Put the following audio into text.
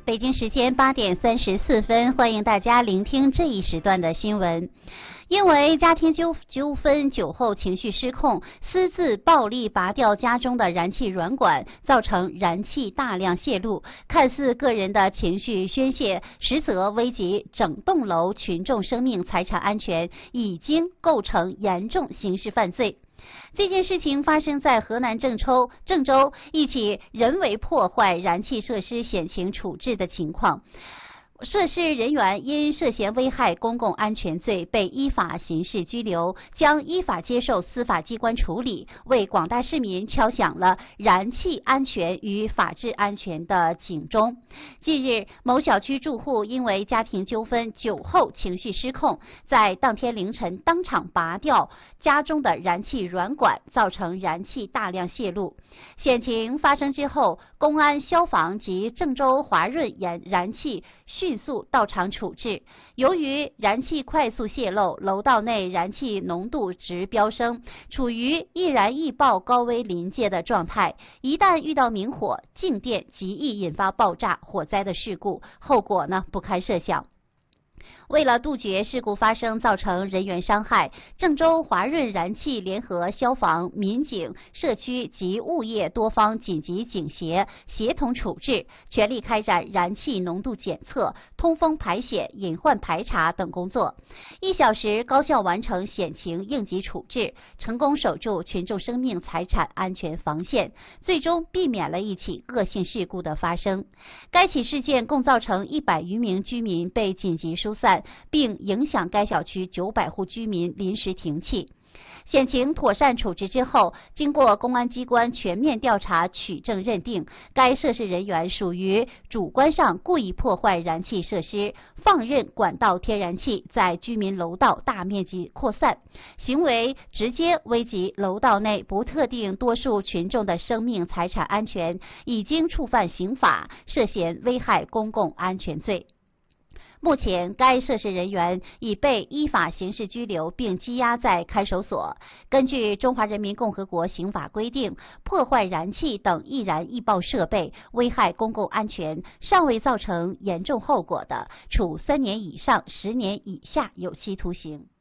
北京时间8:34，欢迎大家聆听这一时段的新闻。因为家庭纠纷，酒后情绪失控，私自暴力拔掉家中的燃气软管，造成燃气大量泄露。看似个人的情绪宣泄，实则危及整栋楼群众生命财产安全，已经构成严重刑事犯罪。这件事情发生在河南郑州一起人为破坏燃气设施险情处置的情况。涉事人员因涉嫌危害公共安全罪被依法刑事拘留，将依法接受司法机关处理，为广大市民敲响了燃气安全与法治安全的警钟。近日，某小区住户因为家庭纠纷，酒后情绪失控，在当天凌晨当场拔掉家中的燃气软管，造成燃气大量泄露。险情发生之后，公安、消防及郑州华润燃气迅速到场处置。由于燃气快速泄漏，楼道内燃气浓度值飙升，处于易燃易爆高危临界的状态。一旦遇到明火、静电，极易引发爆炸、火灾的事故，后果不堪设想。为了杜绝事故发生造成人员伤害，郑州华润燃气联合消防、民警、社区及物业多方紧急警协，协同处置，全力开展燃气浓度检测、通风排险、隐患排查等工作，1小时高效完成险情应急处置，成功守住群众生命财产安全防线，最终避免了一起恶性事故的发生。该起事件共造成100余名居民被紧急疏散，并影响该小区900户居民临时停气。险情妥善处置之后，经过公安机关全面调查取证认定，该涉事人员属于主观上故意破坏燃气设施，放任管道天然气在居民楼道大面积扩散，行为直接危及楼道内不特定多数群众的生命财产安全，已经触犯刑法，涉嫌危害公共安全罪。目前，该涉事人员已被依法刑事拘留并羁押在看守所。根据《中华人民共和国刑法》规定，破坏燃气等易燃易爆设备，危害公共安全，尚未造成严重后果的，处3年以上10年以下有期徒刑。